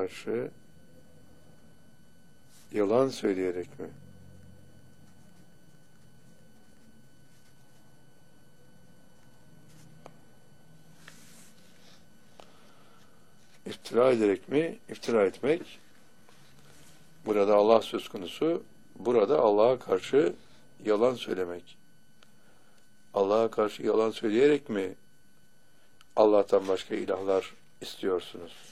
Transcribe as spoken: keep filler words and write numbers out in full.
karşı yalan söyleyerek mi? İftira ederek mi? İftira etmek. Burada Allah söz konusu. Burada Allah'a karşı yalan söylemek. Allah'a karşı yalan söyleyerek mi Allah'tan başka ilahlar istiyorsunuz?